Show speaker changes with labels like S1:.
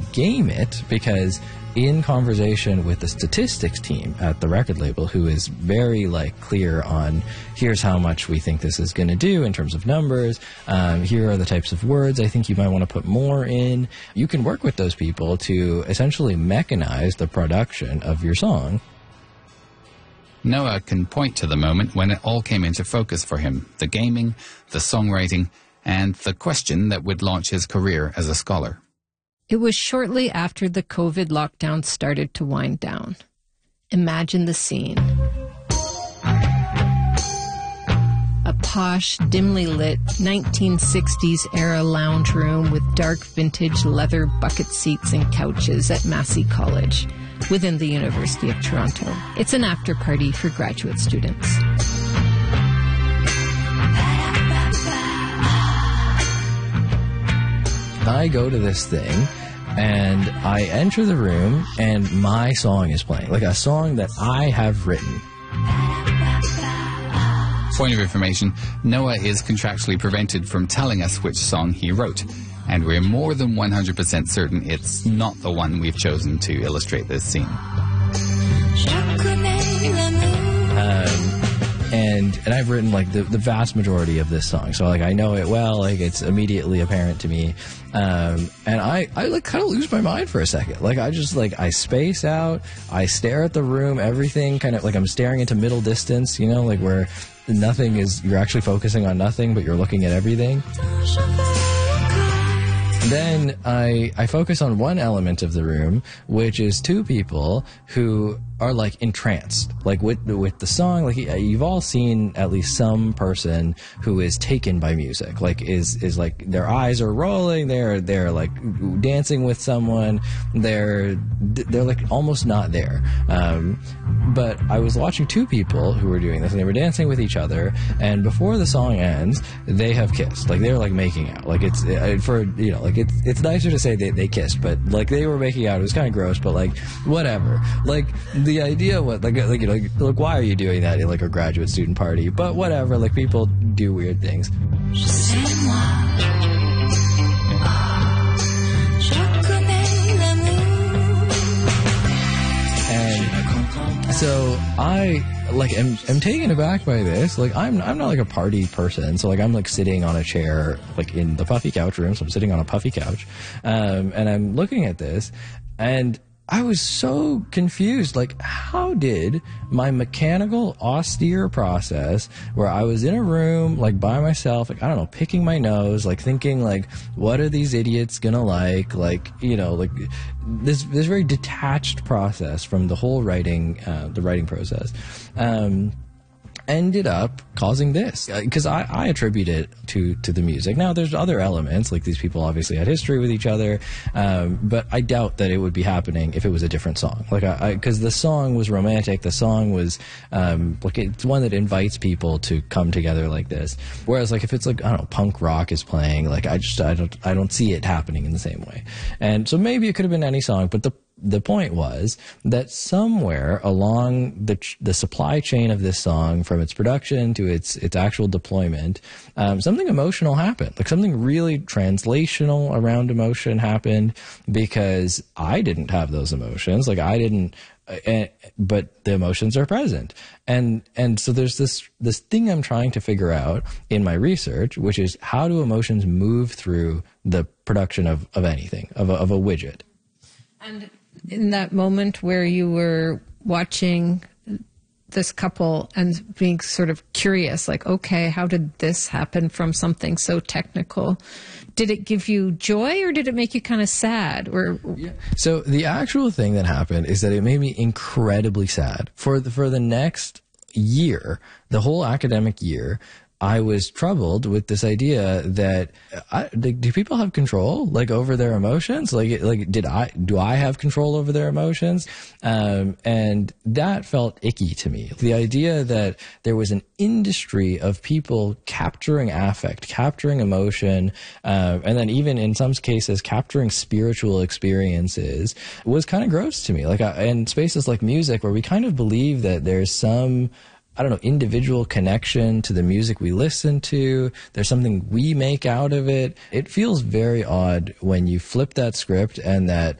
S1: game it, because in conversation with the statistics team at the record label, who is very clear on here's how much we think this is going to do in terms of numbers, here are the types of words I think you might want to put more in, you can work with those people to essentially mechanize the production of your song.
S2: Noah can point to the moment when it all came into focus for him: the gaming, the songwriting, and the question that would launch his career as a scholar.
S3: It was shortly after the COVID lockdown started to wind down. Imagine the scene. A posh, dimly lit 1960s-era lounge room with dark vintage leather bucket seats and couches at Massey College, within the University of Toronto. It's an after party for graduate students.
S1: I go to this thing, and I enter the room, and my song is playing, a song that I have written.
S2: Point of information, Noah is contractually prevented from telling us which song he wrote, and we're more than 100% certain it's not the one we've chosen to illustrate this scene.
S1: And I've written the vast majority of this song, so I know it well. It's immediately apparent to me, and I kind of lose my mind for a second. I just I space out, I stare at the room, everything kind of I'm staring into middle distance, where nothing is, you're actually focusing on nothing, but you're looking at everything. Then I focus on one element of the room, which is two people who are entranced, with the song. You've all seen at least some person who is taken by music, is their eyes are rolling, they're dancing with someone, they're almost not there. But I was watching two people who were doing this, and they were dancing with each other, and before the song ends, they have kissed. They're making out. It's nicer to say they kissed, but they were making out. It was kind of gross, but whatever. The idea, why are you doing that in a graduate student party? But whatever, people do weird things. And so I am taken aback by this. I'm not a party person, so I'm sitting on a chair in the puffy couch room. So I'm sitting on a puffy couch, and I'm looking at this, and I was so confused. How did my mechanical, austere process, where I was in a room, by myself, I don't know, picking my nose, thinking, what are these idiots gonna this very detached process from the whole writing, the writing process, ended up causing this, because I attribute it to the music. Now, there's other elements, these people obviously had history with each other, but I doubt that it would be happening if it was a different song. Because the song was romantic, the song was it's one that invites people to come together like this. Whereas if it's I don't know, punk rock is playing, I don't see it happening in the same way. And so maybe it could have been any song, but the point was that somewhere along the supply chain of this song, from its production to its actual deployment, something emotional happened. Something really translational around emotion happened, because I didn't have those emotions. I didn't, but the emotions are present. And so there's this thing I'm trying to figure out in my research, which is how do emotions move through the production of anything, of a widget.
S3: And in that moment where you were watching this couple and being sort of curious, okay, how did this happen from something so technical? Did it give you joy, or did it make you kind of sad? Yeah.
S1: So the actual thing that happened is that it made me incredibly sad. For the next year, the whole academic year, I was troubled with this idea that do people have control over their emotions? Do I have control over their emotions? And that felt icky to me. The idea that there was an industry of people capturing affect, capturing emotion, and then even in some cases capturing spiritual experiences was kind of gross to me. In spaces like music, where we kind of believe that there's some, I don't know, individual connection to the music we listen to. There's something we make out of it. It feels very odd when you flip that script and that